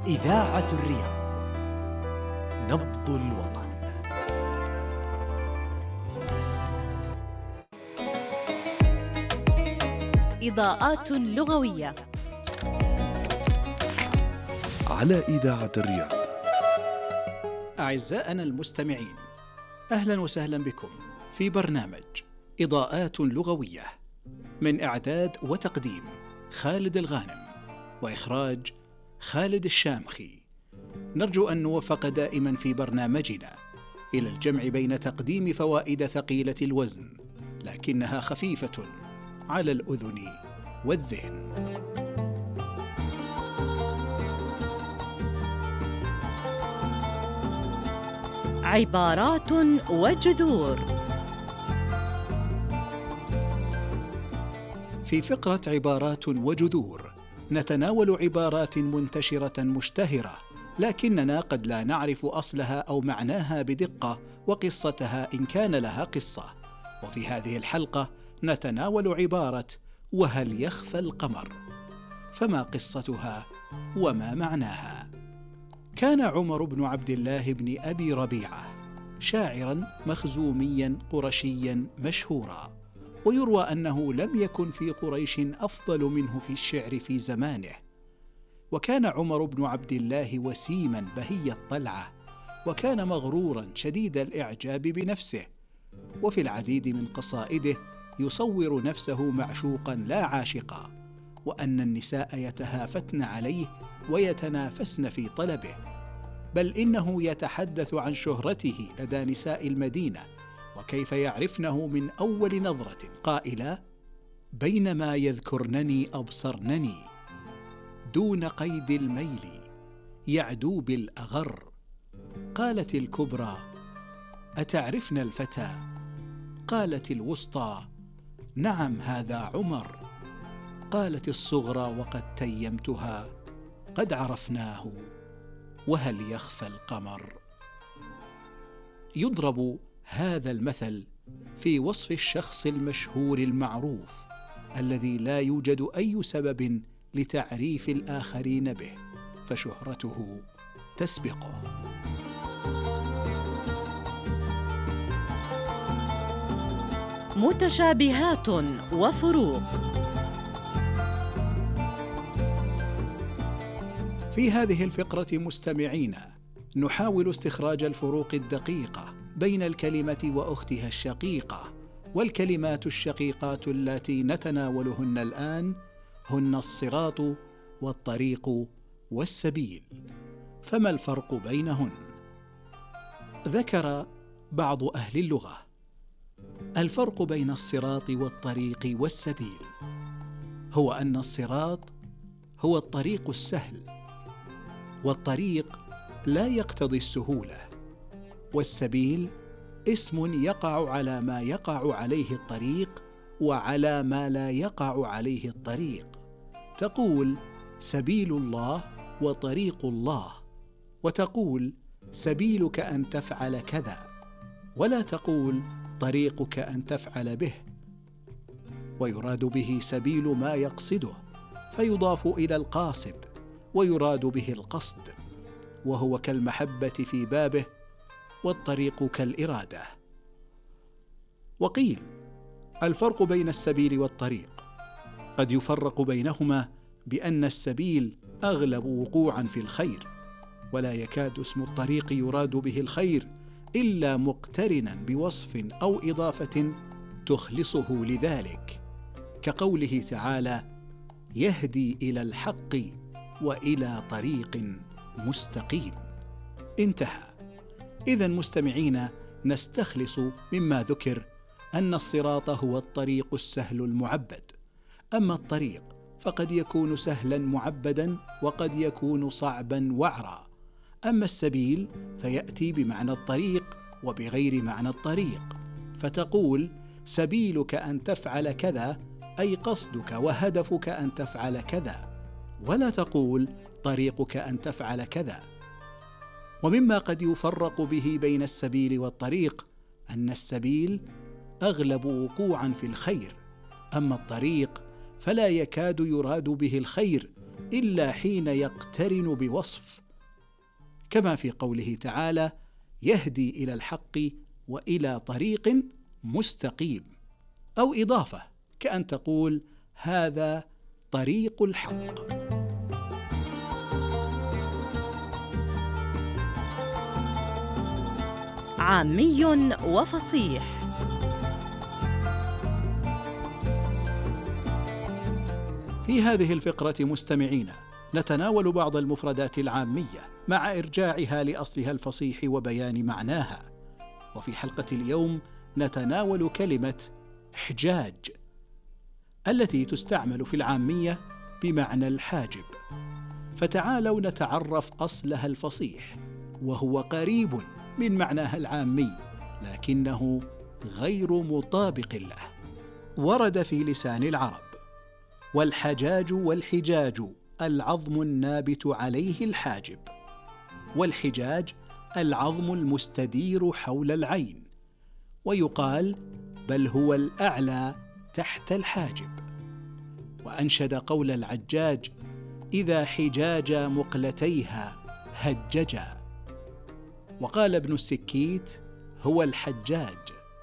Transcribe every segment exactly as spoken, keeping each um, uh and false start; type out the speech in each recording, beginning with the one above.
إذاعة الرياض، نبض الوطن. إضاءات لغوية على إذاعة الرياض. أعزائنا المستمعين، أهلا وسهلا بكم في برنامج إضاءات لغوية من إعداد وتقديم خالد الغانم وإخراج خالد الشامخي. نرجو أن نوفق دائما في برنامجنا إلى الجمع بين تقديم فوائد ثقيلة الوزن لكنها خفيفة على الأذن والذهن. عبارات وجذور. في فقرة عبارات وجذور نتناول عبارات منتشرة مشتهرة، لكننا قد لا نعرف أصلها أو معناها بدقة وقصتها إن كان لها قصة. وفي هذه الحلقة نتناول عبارة وهل يخفى القمر، فما قصتها وما معناها؟ كان عمر بن عبد الله بن أبي ربيعة شاعراً مخزومياً قرشياً مشهوراً، ويروى أنه لم يكن في قريش أفضل منه في الشعر في زمانه. وكان عمر بن عبد الله وسيماً بهي الطلعة، وكان مغروراً شديد الإعجاب بنفسه، وفي العديد من قصائده يصور نفسه معشوقاً لا عاشقاً، وأن النساء يتهافتن عليه ويتنافسن في طلبه، بل إنه يتحدث عن شهرته لدى نساء المدينة وكيف يعرفنه من أول نظرة، قائلا: بينما يذكرنني أبصرنني دون قيد الميل يعدو بالأغر. قالت الكبرى: أتعرفن الفتى؟ قالت الوسطى: نعم هذا عمر. قالت الصغرى وقد تيمتها: قد عرفناه وهل يخفى القمر. يضرب هذا المثل في وصف الشخص المشهور المعروف الذي لا يوجد أي سبب لتعريف الآخرين به، فشهرته تسبقه. متشابهات وفروق. في هذه الفقرة مستمعينا نحاول استخراج الفروق الدقيقة بين الكلمة وأختها الشقيقة، والكلمات الشقيقات التي نتناولهن الآن هن الصراط والطريق والسبيل. فما الفرق بينهن؟ ذكر بعض أهل اللغة: الفرق بين الصراط والطريق والسبيل هو أن الصراط هو الطريق السهل، والطريق لا يقتضي السهولة، والسبيل اسم يقع على ما يقع عليه الطريق وعلى ما لا يقع عليه الطريق. تقول سبيل الله وطريق الله، وتقول سبيلك أن تفعل كذا، ولا تقول طريقك أن تفعل به. ويراد به سبيل ما يقصده فيضاف إلى القاصد، ويراد به القصد، وهو كالمحبة في بابه، والطريق كالإرادة. وقيل الفرق بين السبيل والطريق قد يفرق بينهما بأن السبيل أغلب وقوعا في الخير، ولا يكاد اسم الطريق يراد به الخير إلا مقترنا بوصف أو إضافة تخلصه لذلك، كقوله تعالى: يهدي إلى الحق وإلى طريق مستقيم. انتهى. إذن مستمعين، نستخلص مما ذكر أن الصراط هو الطريق السهل المعبد، أما الطريق فقد يكون سهلا معبدا وقد يكون صعبا وعرا، أما السبيل فيأتي بمعنى الطريق وبغير معنى الطريق، فتقول سبيلك أن تفعل كذا، أي قصدك وهدفك أن تفعل كذا، ولا تقول طريقك أن تفعل كذا. ومما قد يفرق به بين السبيل والطريق أن السبيل أغلب وقوعا في الخير، أما الطريق فلا يكاد يراد به الخير إلا حين يقترن بوصف، كما في قوله تعالى: يهدي إلى الحق وإلى طريق مستقيم، أو إضافة كأن تقول: هذا طريق الحق. عامي وفصيح. في هذه الفقرة مستمعينا نتناول بعض المفردات العامية مع إرجاعها لأصلها الفصيح وبيان معناها. وفي حلقة اليوم نتناول كلمة حجاج التي تستعمل في العامية بمعنى الحاجب، فتعالوا نتعرف أصلها الفصيح، وهو قريب من معناها العامي لكنه غير مطابق له. ورد في لسان العرب: والحجاج والحجاج العظم النابت عليه الحاجب. والحجاج العظم المستدير حول العين، ويقال: بل هو الأعلى تحت الحاجب. وأنشد قول العجاج: إذا حجاج مقلتيها هججا. وقال ابن السكيت: هو الحجاج.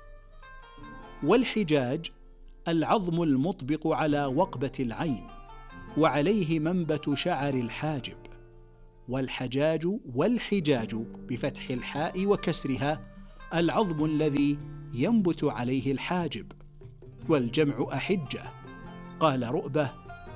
والحجاج العظم المطبق على وقبة العين، وعليه منبت شعر الحاجب. والحجاج والحجاج بفتح الحاء وكسرها العظم الذي ينبت عليه الحاجب، والجمع أحجة. قال رؤبة: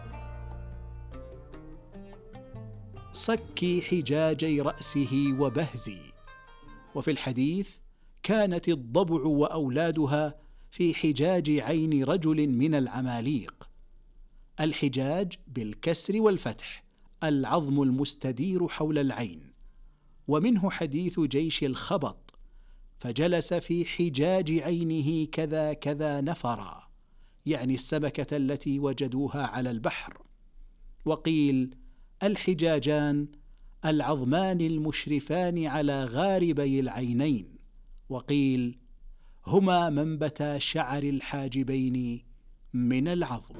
صكي حجاجي رأسه وبهزي. وفي الحديث: كانت الضبع وأولادها في حجاج عين رجل من العماليق. الحجاج بالكسر والفتح العظم المستدير حول العين. ومنه حديث جيش الخبط: فجلس في حجاج عينه كذا كذا نفرا، يعني السمكة التي وجدوها على البحر. وقيل: الحجاجان العظمان المشرفان على غاربي العينين. وقيل: هما منبتا شعر الحاجبين من العظم.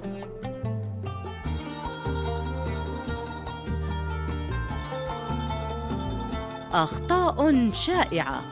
أخطاء شائعة.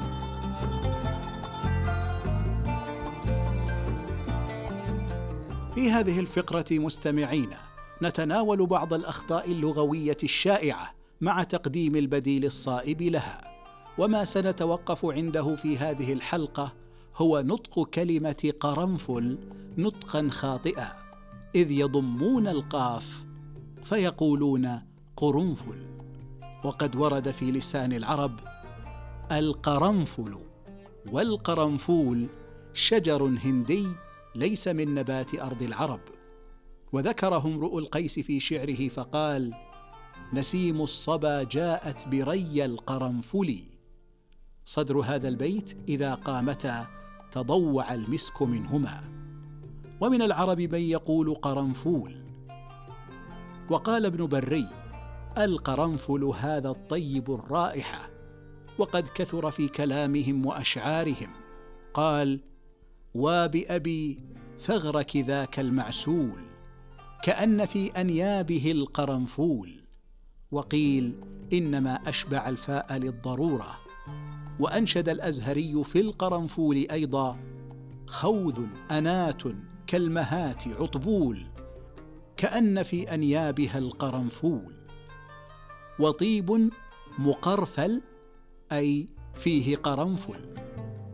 في هذه الفقرة مستمعينا نتناول بعض الأخطاء اللغوية الشائعة مع تقديم البديل الصائب لها. وما سنتوقف عنده في هذه الحلقة هو نطق كلمة قرنفل نطقا خاطئا، إذ يضمون القاف فيقولون قرنفل. وقد ورد في لسان العرب: القرنفل والقرنفول شجر هندي ليس من نبات أرض العرب. وذكره امرؤ القيس في شعره فقال: نسيم الصبا جاءت بري القرنفل. صدر هذا البيت: إذا قامتا تضوع المسك منهما. ومن العرب من يقول قرنفول. وقال ابن بري: القرنفل هذا الطيب الرائحة. وقد كثر في كلامهم وأشعارهم. قال: وبأبي ثغرك ذاك المعسول، كأن في أنيابه القرنفول. وقيل: إنما أشبع الفاء للضرورة. وأنشد الأزهري في القرنفول أيضا: خوذ أنات كالمهات عطبول، كأن في أنيابها القرنفول. وطيب مقرفل أي فيه قرنفل.